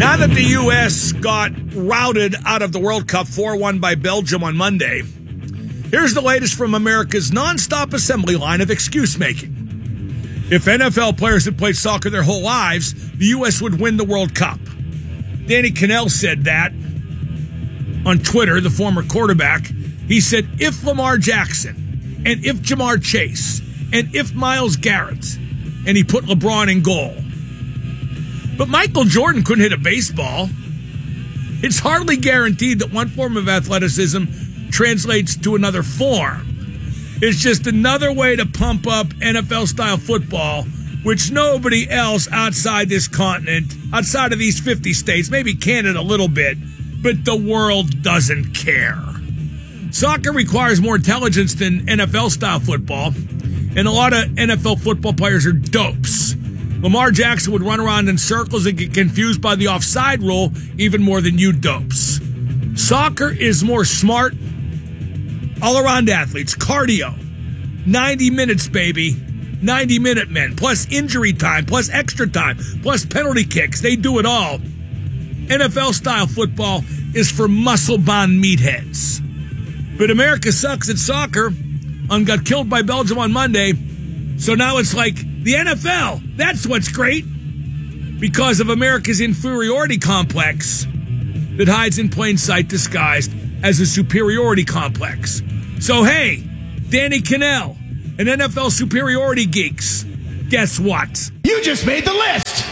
Now that the U.S. got routed out of the World Cup 4-1 by Belgium on Monday, here's the latest from America's nonstop assembly line of excuse-making. If NFL players had played soccer their whole lives, the U.S. would win the World Cup. Danny Kanell said that on Twitter, the former quarterback. He said, if Lamar Jackson, and if Jamar Chase, and if Myles Garrett, and he put LeBron in goal. But Michael Jordan couldn't hit a baseball. It's hardly guaranteed that one form of athleticism translates to another form. It's just another way to pump up NFL-style football, which nobody else outside this continent, outside of these 50 states, maybe Canada a little bit, but the world doesn't care. Soccer requires more intelligence than NFL-style football, and a lot of NFL football players are dopes. Lamar Jackson would run around in circles and get confused by the offside rule even more than you dopes. Soccer is more smart, all-around athletes, cardio, 90 minutes, baby, 90-minute men, plus injury time, plus extra time, plus penalty kicks. They do it all. NFL-style football is for muscle-bound meatheads. But America sucks at soccer and got killed by Belgium on Monday, so now it's like the NFL. That's what's great because of America's inferiority complex that hides in plain sight disguised as a superiority complex. So, hey, Danny Kanell and NFL superiority geeks, guess what? You just made the list.